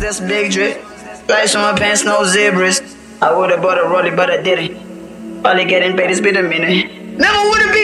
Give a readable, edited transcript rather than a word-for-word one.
that's big drip. Flash on my pants, no zebras. I would've bought a rollie, but I didn't. Probably getting paid, it's been a minute. Never would've been